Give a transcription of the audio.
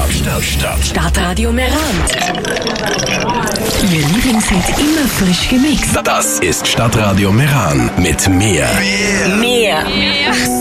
Stadtradio Meran. Ihr Lieblingshit immer frisch gemixt. Das ist Stadtradio Meran mit mehr. Mehr.